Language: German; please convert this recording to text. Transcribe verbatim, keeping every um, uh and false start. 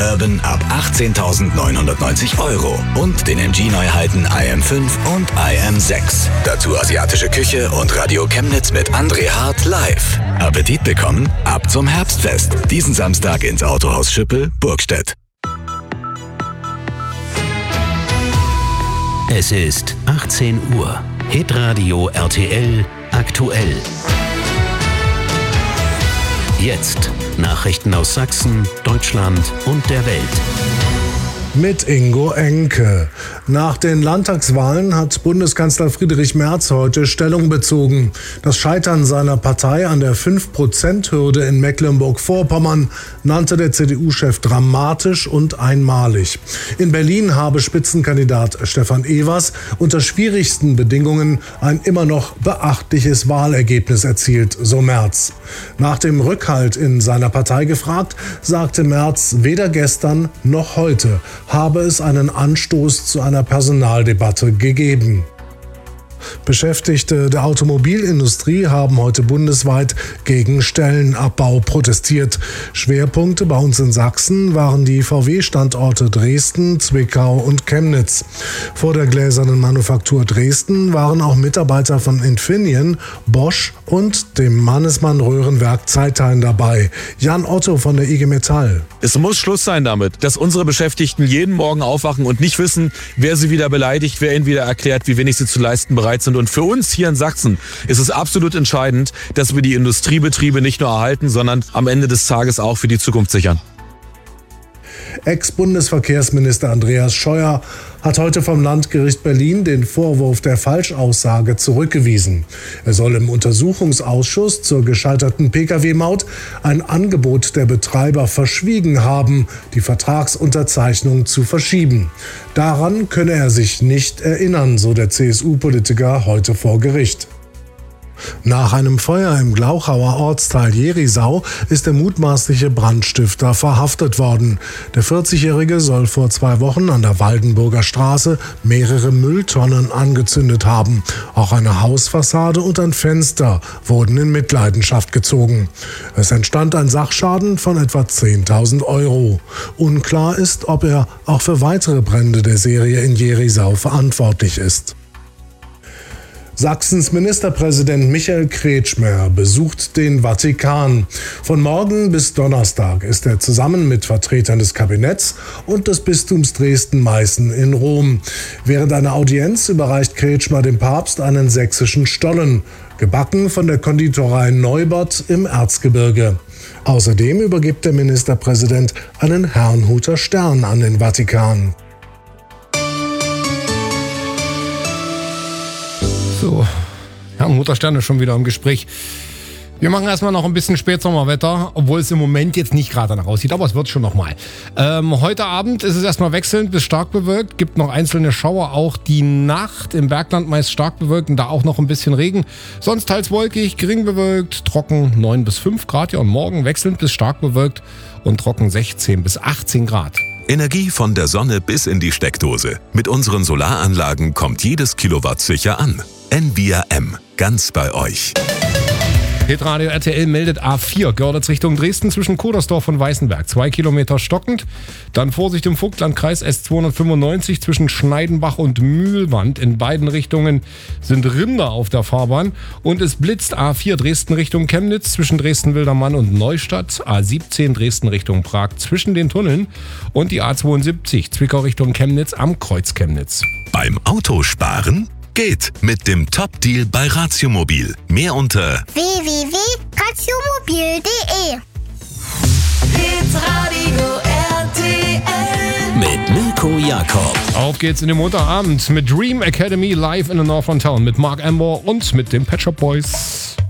Urban ab achtzehntausendneunhundertneunzig Euro und den M G-Neuheiten I M fünf und I M sechs. Dazu asiatische Küche und Radio Chemnitz mit André Hart live. Appetit bekommen? Ab zum Herbstfest. Diesen Samstag ins Autohaus Schüppel, Burgstedt. Es ist achtzehn Uhr. Hitradio R T L aktuell. Jetzt Nachrichten aus Sachsen, Deutschland und der Welt. Mit Ingo Enke. Nach den Landtagswahlen hat Bundeskanzler Friedrich Merz heute Stellung bezogen. Das Scheitern seiner Partei an der fünf Prozent Hürde in Mecklenburg-Vorpommern nannte der C D U-Chef dramatisch und einmalig. In Berlin habe Spitzenkandidat Stefan Evers unter schwierigsten Bedingungen ein immer noch beachtliches Wahlergebnis erzielt, so Merz. Nach dem Rückhalt in seiner Partei gefragt, sagte Merz weder gestern noch heute habe es einen Anstoß zu einer Personaldebatte gegeben. Beschäftigte der Automobilindustrie haben heute bundesweit gegen Stellenabbau protestiert. Schwerpunkte bei uns in Sachsen waren die V W-Standorte Dresden, Zwickau und Chemnitz. Vor der gläsernen Manufaktur Dresden waren auch Mitarbeiter von Infineon, Bosch und dem Mannesmann Röhrenwerk Zeithain dabei. Jan Otto von der I G Metall. Es muss Schluss sein damit, dass unsere Beschäftigten jeden Morgen aufwachen und nicht wissen, wer sie wieder beleidigt, wer ihnen wieder erklärt, wie wenig sie zu leisten bereit sind. Und für uns hier in Sachsen ist es absolut entscheidend, dass wir die Industriebetriebe nicht nur erhalten, sondern am Ende des Tages auch für die Zukunft sichern. Ex-Bundesverkehrsminister Andreas Scheuer hat heute vom Landgericht Berlin den Vorwurf der Falschaussage zurückgewiesen. Er soll im Untersuchungsausschuss zur gescheiterten P K W-Maut ein Angebot der Betreiber verschwiegen haben, die Vertragsunterzeichnung zu verschieben. Daran könne er sich nicht erinnern, so der C S U-Politiker heute vor Gericht. Nach einem Feuer im Glauchauer Ortsteil Jerisau ist der mutmaßliche Brandstifter verhaftet worden. Der vierzigjährige soll vor zwei Wochen an der Waldenburger Straße mehrere Mülltonnen angezündet haben. Auch eine Hausfassade und ein Fenster wurden in Mitleidenschaft gezogen. Es entstand ein Sachschaden von etwa zehntausend Euro. Unklar ist, ob er auch für weitere Brände der Serie in Jerisau verantwortlich ist. Sachsens Ministerpräsident Michael Kretschmer besucht den Vatikan. Von morgen bis Donnerstag ist er zusammen mit Vertretern des Kabinetts und des Bistums Dresden-Meißen in Rom. Während einer Audienz überreicht Kretschmer dem Papst einen sächsischen Stollen, gebacken von der Konditorei Neubert im Erzgebirge. Außerdem übergibt der Ministerpräsident einen Herrnhuter Stern an den Vatikan. So, Herrnhuter Stern ist schon wieder im Gespräch. Wir machen erstmal noch ein bisschen Spätsommerwetter, obwohl es im Moment jetzt nicht gerade danach aussieht, aber es wird schon nochmal. Ähm, heute Abend ist es erstmal wechselnd bis stark bewölkt, gibt noch einzelne Schauer, auch die Nacht im Bergland meist stark bewölkt und da auch noch ein bisschen Regen. Sonst teils wolkig, gering bewölkt, trocken neun bis fünf Grad, ja, und morgen wechselnd bis stark bewölkt und trocken sechzehn bis achtzehn Grad. Energie von der Sonne bis in die Steckdose. Mit unseren Solaranlagen kommt jedes Kilowatt sicher an. N V R M, ganz bei euch. Hitradio R T L meldet A vier, Görlitz Richtung Dresden zwischen Kodersdorf und Weißenberg. Zwei Kilometer stockend. Dann Vorsicht im Vogtlandkreis S zweihundertfünfundneunzig zwischen Schneidenbach und Mühlwand. In beiden Richtungen sind Rinder auf der Fahrbahn. Und es blitzt A vier Dresden Richtung Chemnitz zwischen Dresden-Wildermann und Neustadt. A siebzehn Dresden Richtung Prag zwischen den Tunneln. Und die A zweiundsiebzig Zwickau Richtung Chemnitz am Kreuz Chemnitz. Beim Autosparen geht mit dem Top-Deal bei Ratiomobil. Mehr unter w w w punkt ratiomobil punkt de. Hitradio R T L mit Mirko Jakob. Auf geht's in den Montagabend mit Dream Academy live in the North von Town mit Mark Amber und mit den Pet Shop Boys.